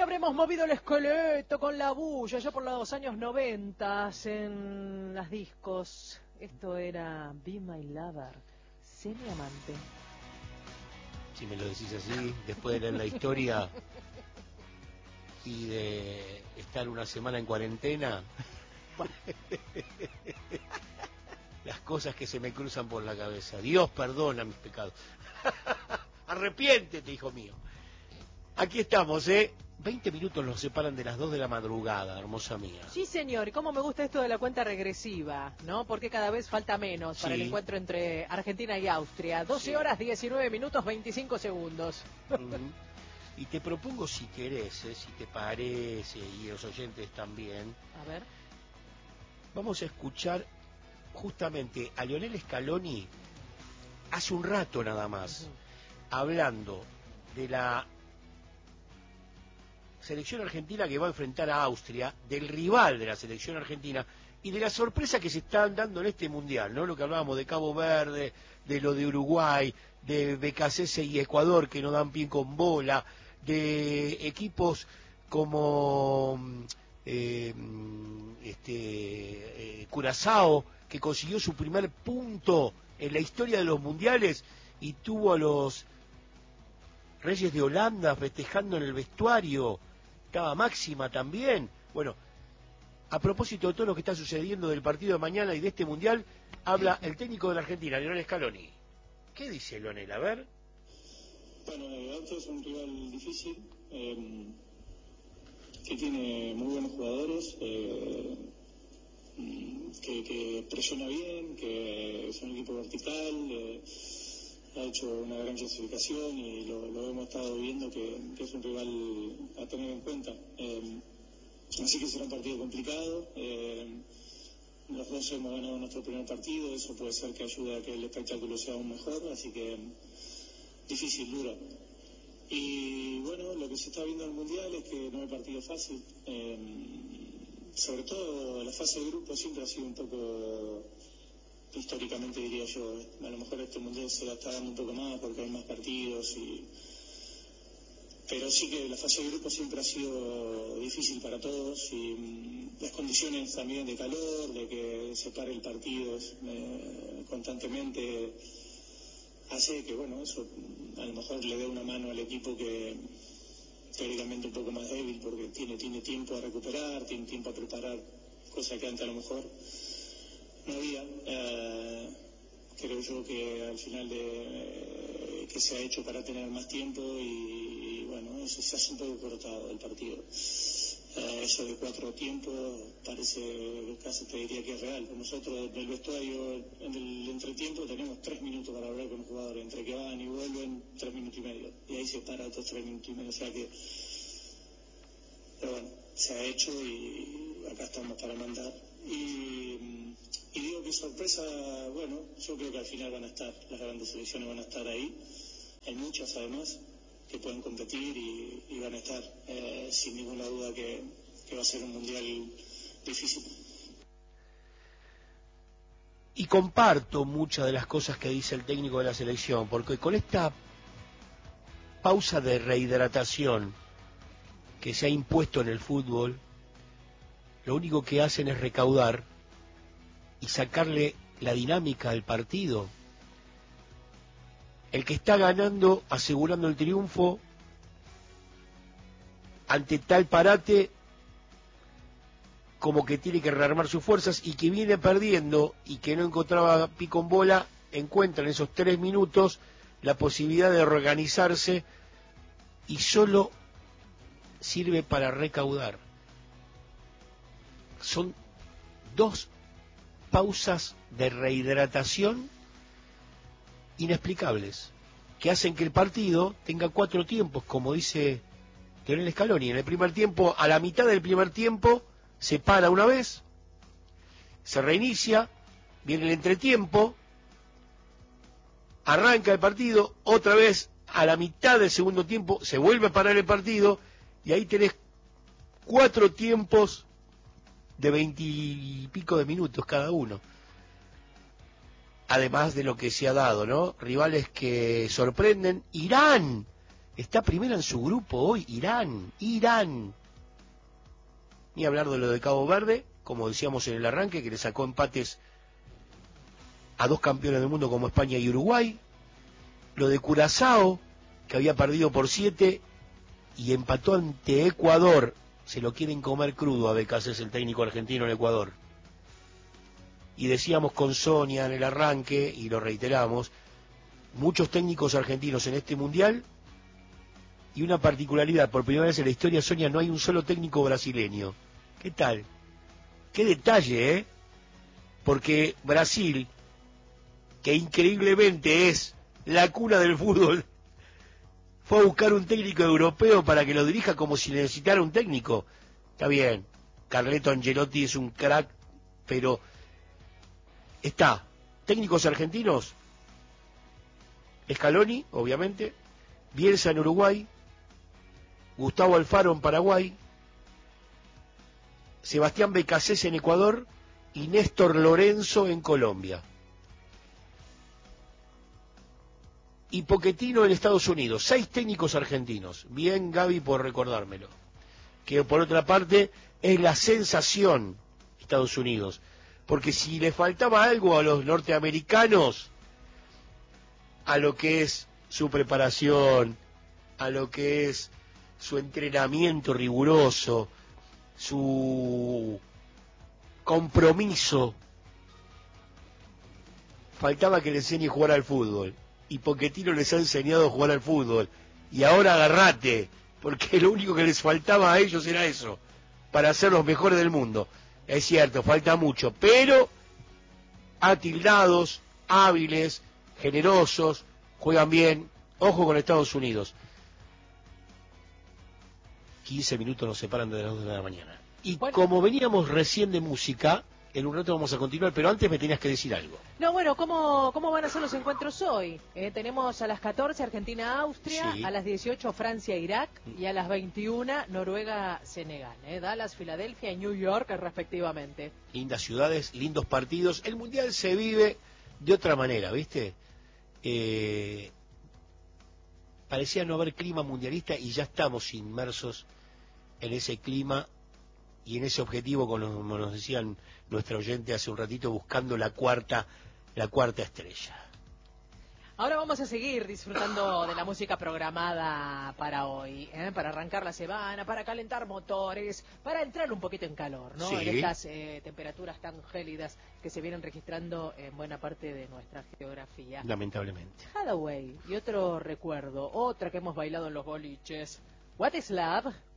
habremos movido el esqueleto con la bulla, ya por los años 90 en las discos. Esto era Be My Lover, Sé mi amante. Si me lo decís así, después de leer la historia y de estar una semana en cuarentena, las cosas que se me cruzan por la cabeza. Dios perdona mis pecados. Arrepiéntete, hijo mío. Aquí estamos, 20 minutos nos separan de las 2 de la madrugada, hermosa mía. Sí, señor, y cómo me gusta esto de la cuenta regresiva, ¿no? Porque cada vez falta menos para el encuentro entre Argentina y Austria. 12 horas, 19 minutos, 25 segundos. Y te propongo, si querés, si te parece, y los oyentes también, a ver, vamos a escuchar justamente a Lionel Scaloni hace un rato nada más, hablando de la selección argentina que va a enfrentar a Austria, del rival de la selección argentina y de la sorpresa que se están dando en este mundial, ¿no? Lo que hablábamos de Cabo Verde, de lo de Uruguay, de BKC y Ecuador que no dan pie con bola, de equipos como Curazao, que consiguió su primer punto en la historia de los mundiales y tuvo a los Reyes de Holanda festejando en el vestuario. Estaba Máxima también. Bueno, a propósito de todo lo que está sucediendo del partido de mañana y de este mundial, habla el técnico de la Argentina, Lionel Scaloni. ¿Qué dice Lionel? A ver. Bueno, Austria es un rival difícil, que tiene muy buenos jugadores, que presiona bien, que es un equipo vertical, ha hecho una gran clasificación y lo hemos estado viendo que es un rival a tener en cuenta. Así que será un partido complicado. Los dos hemos ganado nuestro primer partido, eso puede ser que ayude a que el espectáculo sea aún mejor, así que difícil, duro. Y bueno, lo que se está viendo en el Mundial es que no hay partido fácil. Sobre todo la fase de grupo siempre ha sido un poco, históricamente diría yo, a lo mejor este Mundial se la está dando un poco más porque hay más partidos, pero sí que la fase de grupo siempre ha sido difícil para todos y las condiciones también de calor, de que se pare el partido constantemente, hace que, bueno, eso a lo mejor le dé una mano al equipo que teóricamente un poco más débil porque tiene tiempo a recuperar, tiene tiempo a preparar, cosa que antes a lo mejor no había. Creo yo que al final que se ha hecho para tener más tiempo y bueno, eso se hace un poco cortado el partido. Eso de 4 tiempos parece, casi te diría que es real. Nosotros en el vestuario, en el entretiempo, tenemos 3 minutos para hablar con los jugadores, entre que van y vuelven 3 minutos y medio, y ahí se para otros 3 minutos y medio, o sea que, pero bueno, se ha hecho y acá estamos para mandar. Y digo que sorpresa, bueno, yo creo que al final van a estar, las grandes selecciones van a estar ahí, hay muchas además que pueden competir y van a estar, sin ninguna duda que va a ser un mundial difícil. Y comparto muchas de las cosas que dice el técnico de la selección, porque con esta pausa de rehidratación que se ha impuesto en el fútbol, lo único que hacen es recaudar y sacarle la dinámica al partido. El que está ganando, asegurando el triunfo, ante tal parate, como que tiene que rearmar sus fuerzas, y que viene perdiendo y que no encontraba pico en bola, encuentra en esos 3 minutos la posibilidad de reorganizarse y solo sirve para recaudar. Son 2 pausas de rehidratación inexplicables, que hacen que el partido tenga 4 tiempos, como dice Lionel Scaloni. En el primer tiempo, a la mitad del primer tiempo, se para una vez, se reinicia, viene el entretiempo, arranca el partido, otra vez a la mitad del segundo tiempo se vuelve a parar el partido, y ahí tenés 4 tiempos de 20 y pico de minutos cada uno. Además de lo que se ha dado, ¿no? Rivales que sorprenden. Irán Está primera en su grupo hoy, Irán. Ni hablar de lo de Cabo Verde, como decíamos en el arranque, que le sacó empates a dos campeones del mundo como España y Uruguay. Lo de Curazao, que había perdido por 7 y empató ante Ecuador. Se lo quieren comer crudo a Becasés, el técnico argentino en Ecuador. Y decíamos con Sonia en el arranque, y lo reiteramos, muchos técnicos argentinos en este mundial, y una particularidad, por primera vez en la historia, Sonia, no hay un solo técnico brasileño. ¿Qué tal? Qué detalle, ¿eh? Porque Brasil, que increíblemente es la cuna del fútbol, fue a buscar un técnico europeo para que lo dirija como si necesitara un técnico. Está bien, Carleto Ancelotti es un crack, pero está, técnicos argentinos, Scaloni, obviamente, Bielsa en Uruguay, Gustavo Alfaro en Paraguay, Sebastián Becasés en Ecuador y Néstor Lorenzo en Colombia. Y Pochettino en Estados Unidos. 6 técnicos argentinos. Bien, Gaby, por recordármelo. Que por otra parte es la sensación Estados Unidos. Porque si le faltaba algo a los norteamericanos, a lo que es su preparación, a lo que es su entrenamiento riguroso, su compromiso, faltaba que le enseñe a jugar al fútbol. Y Pochettino les ha enseñado a jugar al fútbol. Y ahora agarrate, porque lo único que les faltaba a ellos era eso, para ser los mejores del mundo. Es cierto, falta mucho, pero atildados, hábiles, generosos, juegan bien. Ojo con Estados Unidos. 15 minutos nos separan de las 2 de la mañana. Y bueno, como veníamos recién de música, en un rato vamos a continuar, pero antes me tenías que decir algo. No, bueno, ¿cómo van a ser los encuentros hoy? Tenemos a las 14 Argentina-Austria, sí. A las 18 Francia-Irak y a las 21 Noruega-Senegal. Dallas, Filadelfia y New York respectivamente. Lindas ciudades, lindos partidos. El Mundial se vive de otra manera, ¿viste? Parecía no haber clima mundialista y ya estamos inmersos en ese clima y en ese objetivo, como nos decían nuestra oyente hace un ratito, buscando la cuarta estrella. Ahora vamos a seguir disfrutando de la música programada para hoy, para arrancar la semana, para calentar motores, para entrar un poquito en calor, ¿no? Sí. En estas temperaturas tan gélidas que se vienen registrando en buena parte de nuestra geografía. Lamentablemente. Hathaway y otro recuerdo, otra que hemos bailado en los boliches. What is Love?